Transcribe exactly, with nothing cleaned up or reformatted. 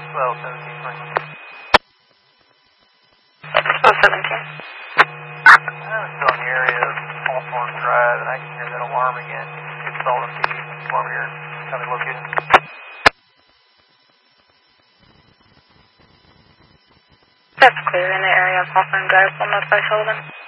twelve seventeen Franklin. twelve seventeen. I'm still in the area of Hawthorne Drive, and I can hear that alarm again. It's all in P D while we're here. Tell me to locate it. That's clear in the area of Hawthorne Drive, one oh five Sullivan.